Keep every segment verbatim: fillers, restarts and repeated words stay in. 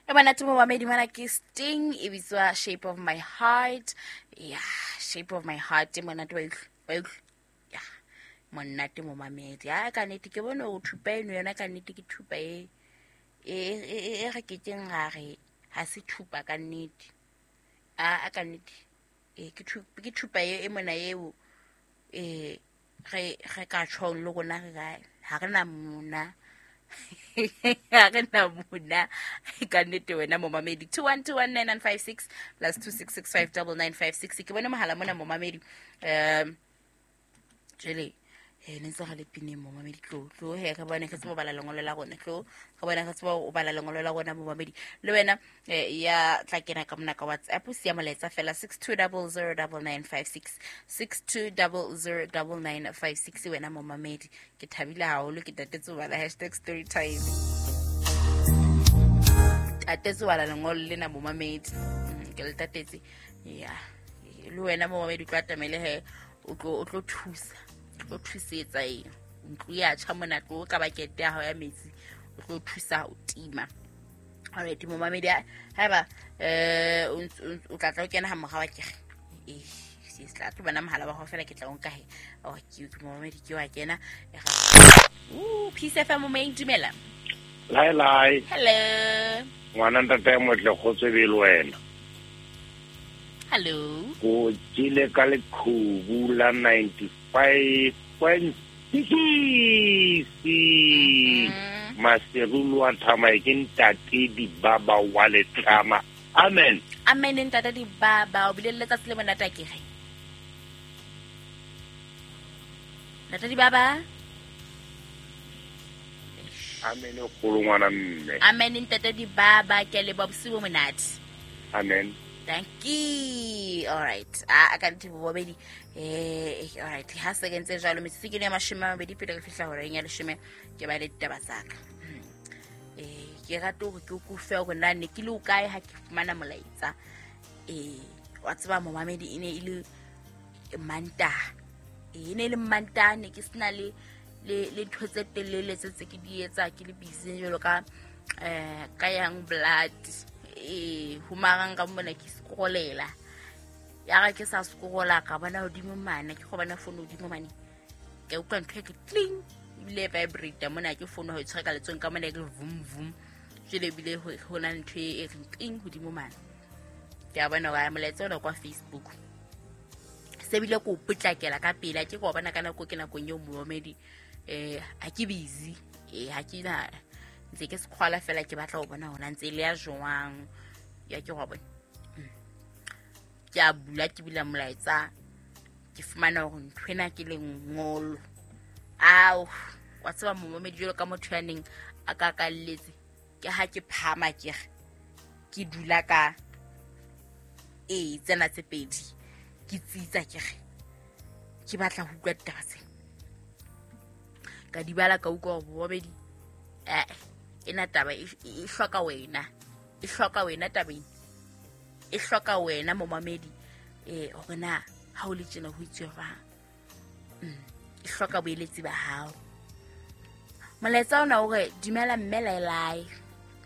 Ebana tumo mamedi mana ke Sting e bitswa Shape of My Heart. Yeah, Shape of My Heart mona to yeah. Monna te mo mamedi. Ya ka nete ke bona o thupa eno yona ka nete ke thupa e e e ga ke teng gare ha se thupa ka nete. A ka nete e ke thupa ke thupa e mona eo e ge ge ka tshong le gona ga ha rena mona ha rena mona ka nete wena mo mamedi two one two one nine nine five six plus two six six five nine nine five six ke bona mohala mona mo mamedi um jele eh nentse ga le pine mo mamedi tlo tlo he ka bona ke se mo bala lengolo la gona tlo ga bona ke se o bala lengolo la gona mo mamedi le wena ya tla kena ka mona ka WhatsApp se ya moletsa fela six two zero zero nine nine five six six two zero zero nine nine five six wena mo mamedi ke thabile haholo ke tatetse bala hashtag story time tatetse bala lengolo lena mo mamedi ke le tatetse ya le wena mo mamedi tla tamele he o tlo o tlo thusa o thusetsa e ntlo ya tša mona tlo ka bakete ya ya metsi o tlo thusa o tima alright mo mamedi ha ba eh o tla tla kena ha moga wa kege eh se tla tlo bana mohala ba go fela ke tla o nka he o ke mo mamedi ke wa kena e ga u Peace F M mo main dumela lai lai hello ngwana ntate mo tle go tsebele wena hello go tsile ka le khubula ninety-five point six maserulu wa thama ke ntate di baba wa le tlama amen amen ntate di baba o bileletsa se le monata ke ge ntate di baba amen o go ngwana mme amen ntate di baba ke le bobsibo monate amen thank you all right a ka ntse bo bobedi eh all right ha se kentse jalo metsitsi ke ne mashima mabedi pele ke fihla hore nya le shime ke ba le ditaba tsaka eh ke ga to ke ku fe go nane ke le o kae ha ke fumana molaetsa eh wa tseba mo mamedi ine ile manta e ne le manta ne ke sna le le le thotse telele tse ke di etsa ke le busy jalo ka eh ka yang blood e humarang ka mona ke skolela ya ga ke sa skola ka bona hodimo mana ke go bona phone hodimo mane ke utlwa ntwe ke cling ile vibrate mona ke phone ho tsheka letsong ka mona ke vum vum jele bile ho na ntwe e cling hodimo mana ke a bona ga moletso na kwa Facebook se bile ko putlakela ka pela ke go bona kana go ke na go nyo moomedi eh a ke busy eh ha ke na ntse ke sekgwala fela ke batla go bona hona ntse le ya jwang ya ke go bona ke a bula ke bila molaetsa ke fumana go ntwena ke le ngolo au wa tsaba mo mo dijelo ka motho yaneng a ka ka letse ke ha ke phama ke ke dula ka e tsena tse pedi ke tsitsa ke ke batla go utlwa ditaba ka dibala ka utlwa go bobedi eh ena taba e hloka wena e hloka wena tabeng e hloka wena mo mamedi eh hona ha o le tsena ho itse fa mm e hloka boeletsi ba hao moletsa ona o re dumela mmela live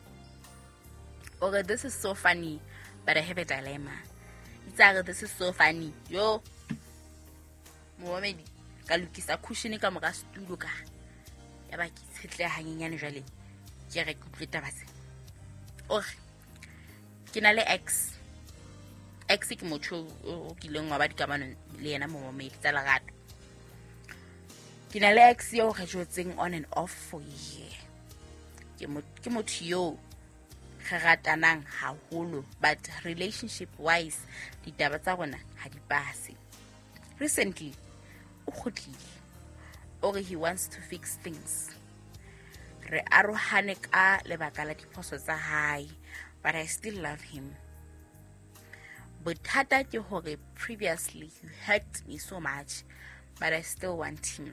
okay this is so funny but I have a dilemma it's like this is so funny yo mo mamedi ka lukisa cushion ka mo ka studio ka ya ba ke tshetle hanyenyane jale ke re ku tleta batse ore ke na le x x ke motho o kileng wa ba dikamano le yena mo mo tsa lagato ke na le x yo ga jotseng on and off for year ke mo ke motho yo ga ratanang haholo but relationship wise ditaba tsa rona ha di pase recently o khotlile ore he wants to fix things re arohane ka lebaka la diphoso tsa hae but I still love him bothata ke hore previously he hurt me so much but I still want him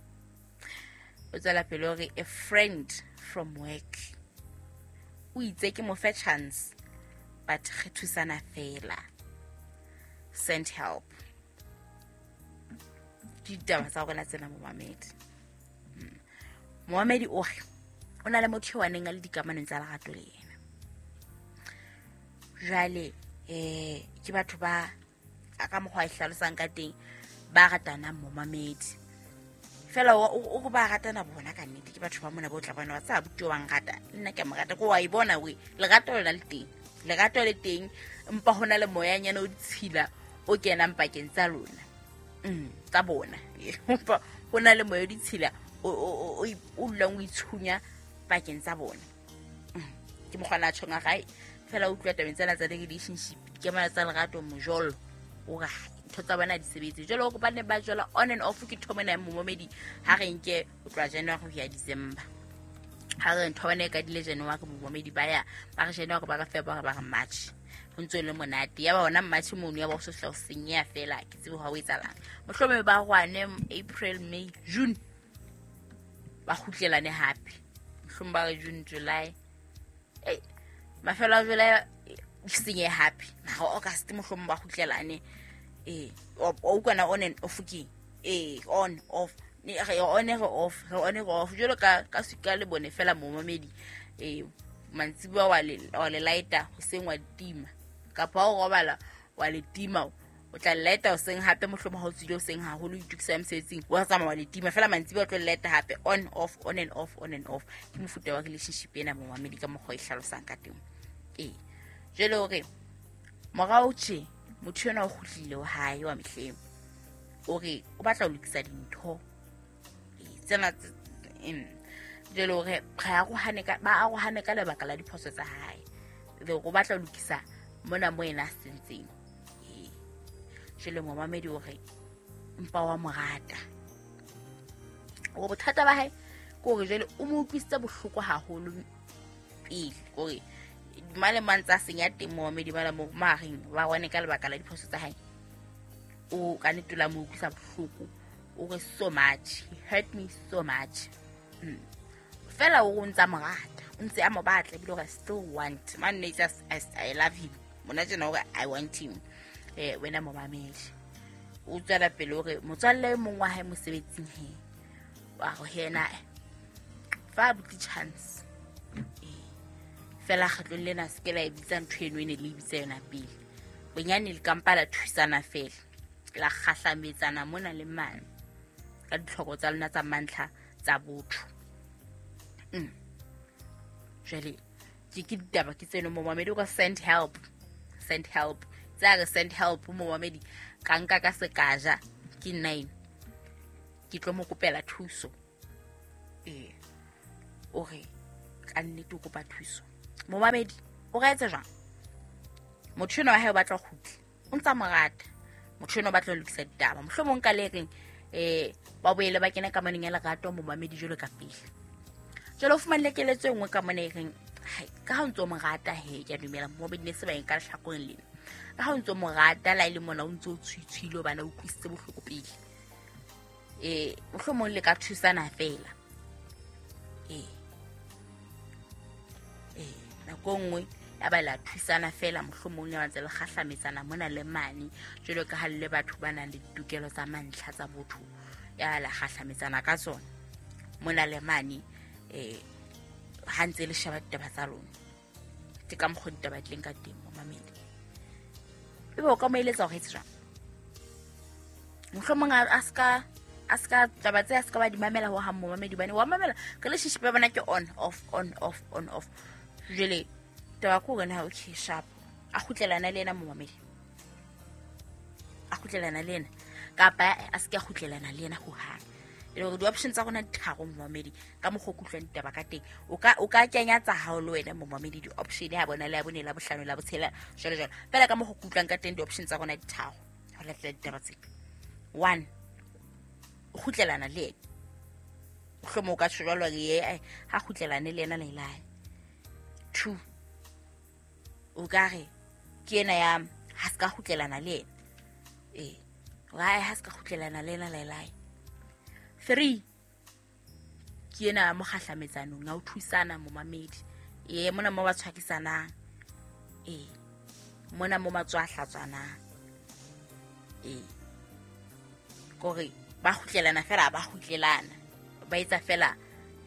o tsala pele hore a friend from work o itse ke mo fa chance but re thusana fela send help ditaba tsa rona tsena mo mamedi Mohamedi o o na le motho wa neng a le dikamanong tsa lerato le yena jale eh ke batho ba aka mo go ihlalosang ka teng ba ratana mo mamedi fela o go ba ratana bona ka nnete ke batho ba mona bo tla bona ba sa butwa bang rata nna ke mo rata go wa ibona we le gato le le teng le gato le teng mpa hona le moyanyana o ditshila o kenang pakeng tsa lona mm tsa bona mpa hona le moyo ditshila o o o lang o itshunya pakeng tsa bona ke mo gana tshonga gae fela o tlwa tabeng tsena tsa relationship ke mara tsa legato mojolo o ga thotsa bana di sebetse jalo go bane ba jola on and off ke thomena mo momedi ha re nke o tla January go ya December ha re nthobane ka di legend wa go mo momedi ba ya ba re January ba ka February ba ga March ho ntse le monate ya ba ona March mo ya ba so hla o senya fela ke tsebo ha o etsalang mohlome ba gwane April May June ba khutlelane happy mohlomba June July eh mafela July sinye happy na August mohlomba ba khutlelane eh o kana on and off ke eh on off ni re on re off re on re off jolo ka ka sika le bone fela mo mamedi eh mantsiba wa le wa le lighter ho sengwa tima ka pa o robala wa le tima o tla lighter o seng hape mohloma ho tsile o seng ha holo itukisa msetsing wa tsama wa le tima fela mantsiba o tlo lighter hape on off on and off on and off ke mofuta wa relationship ena mo mamedi ka mo go ihlalosang ka teng eh jelo re morao tse motho yona o khutlile o hae wa mehleng o re o batla o lokisa dintho tsena in jelo re ga go hane ka ba go hane ka lebaka la diphoso tsa hae le go batla o lokisa mona mo ena sentseng eh jelo mo mamedi o re mpa wa morata o bothata ba hae go re jelo o mo utlwisitse bohloko haholo pele go re male mantsa senya teng mo mamedi bala mo maring ba wane ka lebaka la diphoso tsa hae o ka netula mo utlwisa bohloko o re so much he hurt me so much mm. fela o ntsa morata o ntse a mo batla bile o still want man ne just I, I love him mona jena o I want him eh wena mo mamedi o tsala pele o re motswalle mongwe wa hae mo sebetsing he wa go hena fa buti chance fela khatlo lena skela e bitsa ntweno ene le bitsa yona pele bonyane le kampala thusana fela la khahlametsana mona le mane ka ditlhoko tsa lena tsa mantlha tsa botho mm jeli ke ke ditaba ke tseno mo mamedi o ka send help send help tsa ga send help mo mamedi ka nka ka sekaja ke nine ke tlo mo kopela thuso eh o re ka nne to kopa thuso mo mamedi o ga etsa jang motho no wa hae o batla khutla o ntsa morata motho no batla lokisa ditaba mohlomong ka le reng eh ba boele ba kena ka maneng ya lerato mo mamedi jolo ka pele jolo o fumanele keletso engwe ka mone reng hai ka ha ntso morata he ke dumela mo mamedi ne se ba enka tlhakong lena ka ha ntso morata la ile mona o ntso tshitshilo bana o kwise bohloko pele eh mohlomong le ka thusana fela eh eh na gongwe ya ba la thusana fela mohlomong ya ntse le khahlametsana mona le mane jelo ka halle batho bana le ditokelo tsa mantlha tsa botho ya la khahlametsana ka tsona mona le mane eh ha ntse le shaba ditaba tsa lona ke ka mo ditaba tleng ka teng mo mamedi e bo ka mo iletsa go etsa mohlomong a ska aska taba tse aska ba di mamela ho ha mo mamedi bane wa mamela relationship ba bana ke on off on off on off jele taba ko gana o ke sharp a khutlelana lena mo mamedi a khutlelana lena ka ba a se ka khutlelana lena ho ha e le di options tsa gona dithago mo mamedi ka mo go kutlwa ditaba ka teng o ka o ka kenya tsa hao le wena mo mamedi di option ya bona le ya bone la bohlano la botshela jalo jalo pela ka mo go kutlwang ka teng di options tsa gona dithago ho la tla ditaba tse one o khutlelana le hlomo ka tshwalwa le ye ha khutlelane le ena le ilae two o gare ke ena ya ha ska khutlelana le eh wa ha ska khutlelana le ena le ilae three ke ena mo khahlametsano nga o thusana mo mamedi e mona mo ba tshwakisana eh mona mo matswahlatsana eh gore ba khutlelana fela ba khutlelana ba etsa fela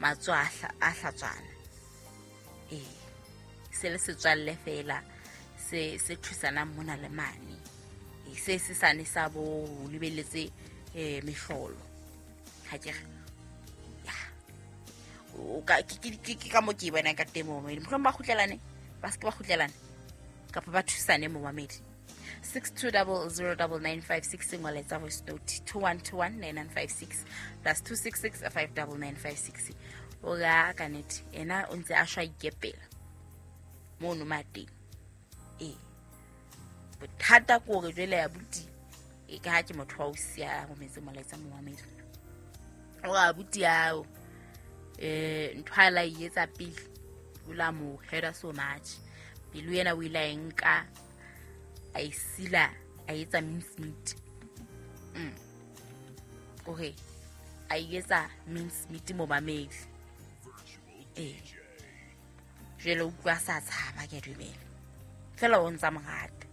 matswahla a hlatswana eh se le se tswalle fela se se thusana mona le mane se se sane sa bo lebeletse eh mehlolo ha ke ya o ka ke ka mo ke bona ka temo mo mo ba khutlelane ba se ba khutlelane ka ba thusane mo mamedi six two zero zero nine nine five six ngwala tsa voice note two one two one nine nine five six plus two six six five nine nine five six o ga kaneti ena o ntse a shwa ikepela mo no mati eh bothata ko re jwele ya buti e ka ha ke motho wa o sia go metse molaetsa mo wa medi o ga buti yao eh ntwala yetsa pili ula mo hera so much bilu yena o ila enka a isila a yetsa mincemeat mm okay a yetsa mincemeat mo mamedi eh jelo kwa sa tshaba ke dumela fela o ntsa mongata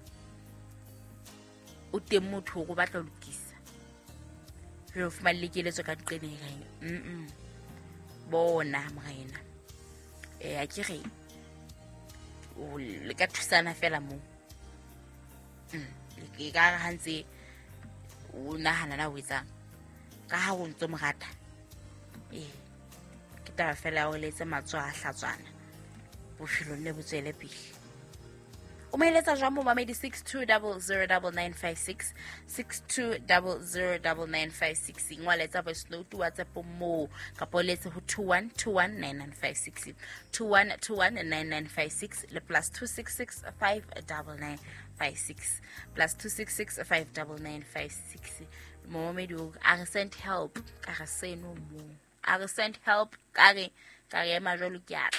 o teng motho go batla lokisa re fuma lekeletso ka diqeneng mm bona morena eh a ke re o le ka thusana fela mo mm le ka hantse o nahana na wetsa ka ha o ntse mogata eh ke taba fela o letse matswa a hlatswana bophelo le botswele pele o mailetsa jwa mo mamedi six two zero zero nine nine five six six two zero zero nine nine five six ngwaletsa voice note WhatsApp mo ka poletse ho two one two one nine nine five six two one two one nine nine five six le plus two six six five nine nine five six plus two six six five nine nine five six mo mamedi o a send help ka ga seno mo a send help ka re ka re ma jolo kya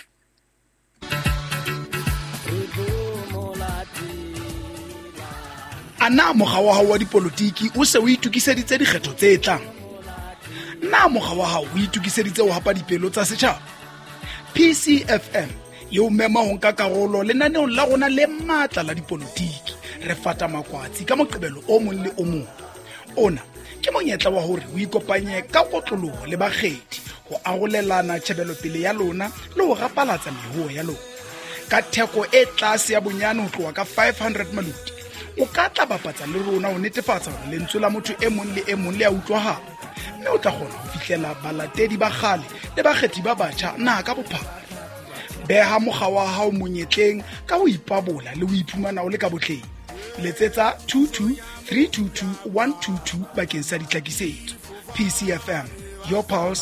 ana mogwa wa hao wa dipolotiki o se o itukiseditse dikgetho tse tlang na mogwa wa hao o itukiseditse ho hapa dipelo tsa setjhaba P C F M yo mema ho nka karolo lenaneong la rona le matla la dipolotiki re fata makwatsi ka moqebelo o mong le o mong ona ke monyetla wa hore o ikopanye ka kotloloho le bakgethi ho arolelana tshebelo pele ya lona le ho rapalatsa mehuo ya lona ka theko e tlase ya bonyane ho tloha ka five hundred maluti o ka tla bapatsa le rona ho netefatsa hore lentswe la motho e mong le e mong le a utlwahala mme o tla kgona ho fihlela balatedi ba kgale le bakgethi ba batjha na ka bophara beha mogwa wa hao monyetleng ka ho ipabola le ho iphumana o le ka botleng letsetsa two two three two two one two two bakeng sa ditlakisetso P C F M your pulse